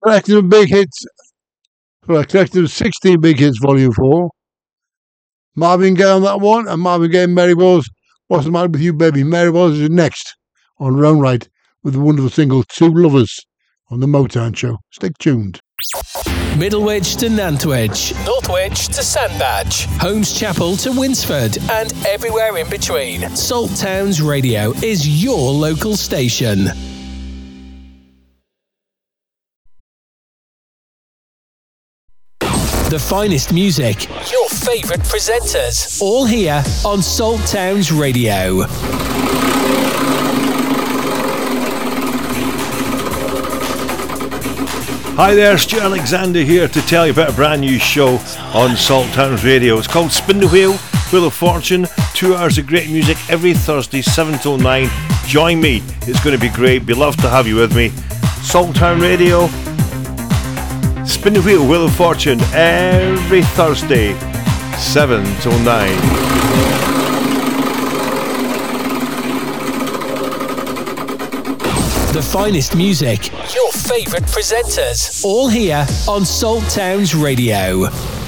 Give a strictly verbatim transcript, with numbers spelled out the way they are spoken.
Collective of Big Hits, well, Collective of sixteen Big Hits, Volume four. Marvin Gaye on that one, and Marvin Gaye and Mary Wells, What's the Matter With You, Baby? Mary Wells is next on her own right with the wonderful single Two Lovers on the Motown Show. Stay tuned. Middlewich to Nantwich, Northwich to Sandbach, Holmes Chapel to Winsford, and everywhere in between. Salt Towns Radio is your local station. The finest music, your favourite presenters, all here on Salt Towns Radio. Hi there, Stu Alexander here to tell you about a brand new show on Salt Towns Radio. It's called Spin the Wheel, Wheel of Fortune. Two hours of great music every Thursday, seven till nine. Join me, it's going to be great. Be love to have you with me. Salt Town Radio, Spin the Wheel, Wheel of Fortune, every Thursday, seven till nine. The finest music, your favourite presenters, all here on Salt Towns Radio.